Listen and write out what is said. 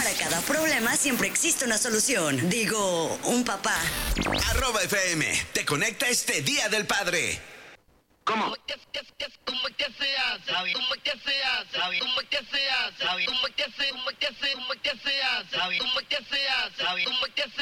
Para cada problema siempre existe una solución. Digo, un papá. @FM te conecta este Día del Padre. ¿Cómo? ¿Cómo que se hace? ¿Cómo que se hace? ¿Cómo que se hace? ¿Cómo que se hace? ¿Cómo que se hace? ¿Cómo que se hace? ¿Cómo que se hace?